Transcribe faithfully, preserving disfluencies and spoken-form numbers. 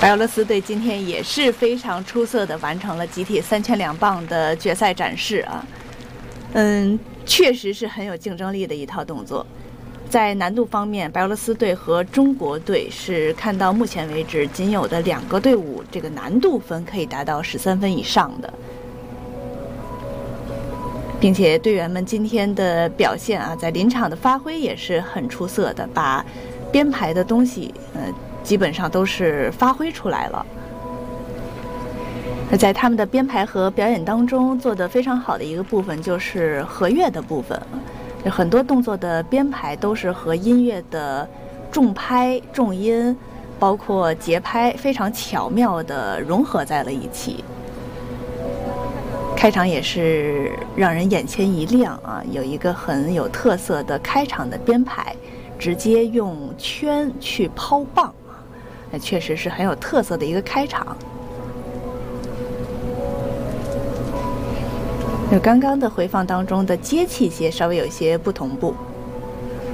白俄罗斯队今天也是非常出色的完成了集体三千两磅的决赛展示啊，嗯，确实是很有竞争力的一套动作。在难度方面，白俄罗斯队和中国队是看到目前为止仅有的两个队伍这个难度分可以达到十三分以上的，并且队员们今天的表现啊，在临场的发挥也是很出色的，把编排的东西呃基本上都是发挥出来了。那在他们的编排和表演当中做得非常好的一个部分就是和乐的部分，很多动作的编排都是和音乐的重拍、重音，包括节拍非常巧妙地融合在了一起。开场也是让人眼前一亮啊，有一个很有特色的开场的编排，直接用圈去抛棒，那确实是很有特色的一个开场。有刚刚的回放当中的接器些稍微有一些不同步。